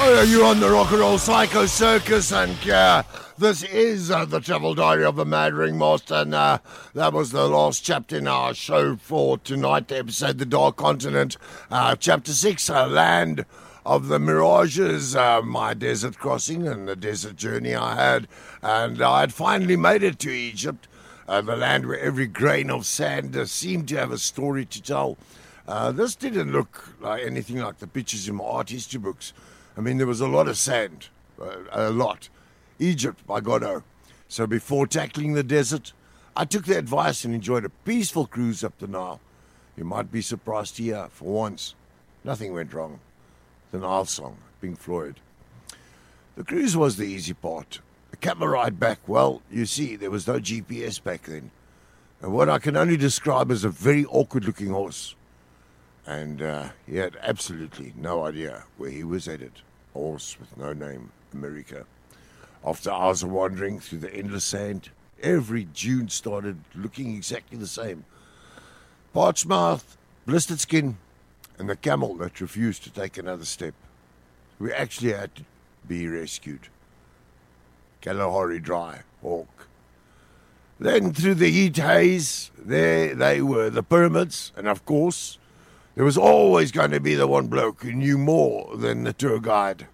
Oh, you're on the Rock and Roll Psycho Circus, and this is the travel diary of the Mad Ringmaster, and that was the last chapter in our show for tonight, the episode The Dark Continent, chapter 6, Land of the Mirages, my desert crossing and the desert journey I had, and I had finally made it to Egypt, the land where every grain of sand seemed to have a story to tell. This didn't look like anything like the pictures in my art history books. I mean, there was a lot of sand, a lot. Egypt, by God, So before tackling the desert, I took the advice and enjoyed a peaceful cruise up the Nile. You might be surprised to hear, for once, nothing went wrong. The Nile song, Pink Floyd. The cruise was the easy part. The camel ride back, well, you see, there was no GPS back then. And what I can only describe as a very awkward-looking horse. And he had absolutely no idea where he was headed. A horse with no name, America. After hours of wandering through the endless sand, every dune started looking exactly the same. Parched mouth, blistered skin, and the camel that refused to take another step. We actually had to be rescued. Kalahari Dry, Hawk. Then through the heat haze, there they were, the pyramids, and of course, there was always going to be the one bloke who knew more than the tour guide.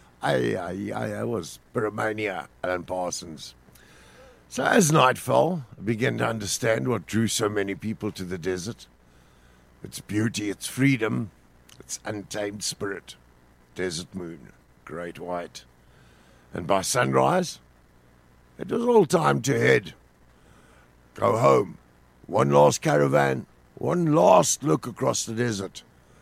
I was Pyromania, Alan Parsons. So as night fell, I began to understand what drew so many people to the desert. Its beauty, its freedom, its untamed spirit. Desert moon, great white. And by sunrise, it was all time to head. Go home. One last caravan. One last look across the desert.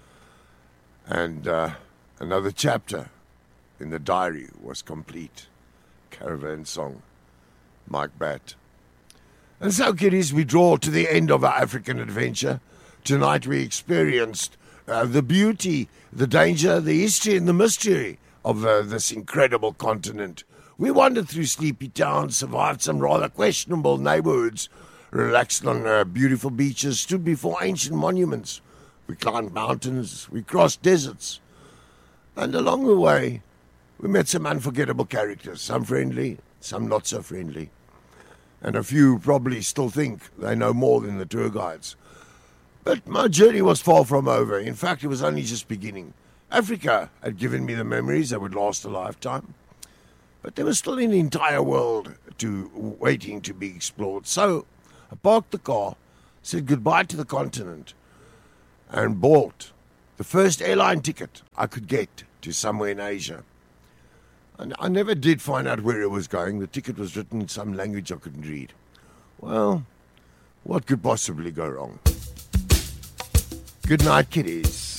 And another chapter in the diary was complete. Caravan song. Mike Batt. And so, kiddies, we draw to the end of our African adventure. Tonight we experienced the beauty, the danger, the history and the mystery of this incredible continent. We wandered through sleepy towns, survived some rather questionable neighborhoods, relaxed on beautiful beaches, stood before ancient monuments. We climbed mountains, we crossed deserts. And along the way, we met some unforgettable characters, some friendly, some not so friendly. And a few probably still think they know more than the tour guides. But my journey was far from over. In fact, it was only just beginning. Africa had given me the memories that would last a lifetime. But there was still an entire world waiting to be explored. So I parked the car, said goodbye to the continent, and bought the first airline ticket I could get to somewhere in Asia. And I never did find out where it was going. The ticket was written in some language I couldn't read. Well, what could possibly go wrong? Good night, kiddies.